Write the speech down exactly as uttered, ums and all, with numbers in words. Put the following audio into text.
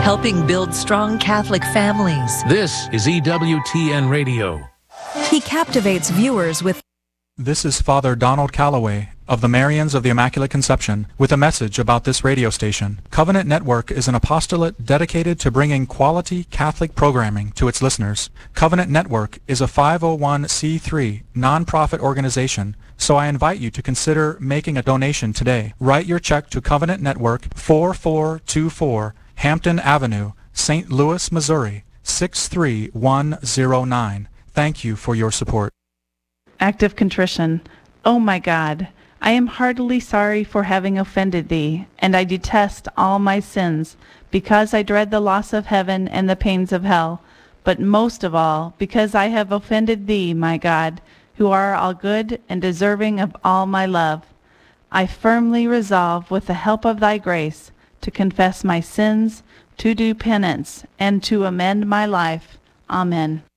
helping build strong Catholic families. This is E W T N Radio. He captivates viewers with... This is Father Donald Calloway of the Marians of the Immaculate Conception with a message about this radio station. Covenant Network is an apostolate dedicated to bringing quality Catholic programming to its listeners. Covenant Network is a five oh one c three nonprofit organization, so I invite you to consider making a donation today. Write your check to Covenant Network, four four two four Hampton Avenue, Saint Louis, Missouri, six three one zero nine. Thank you for your support. Act of contrition. O my God, I am heartily sorry for having offended thee, and I detest all my sins, because I dread the loss of heaven and the pains of hell, but most of all because I have offended thee, my God, who are all good and deserving of all my love. I firmly resolve, with the help of thy grace, to confess my sins, to do penance, and to amend my life. Amen.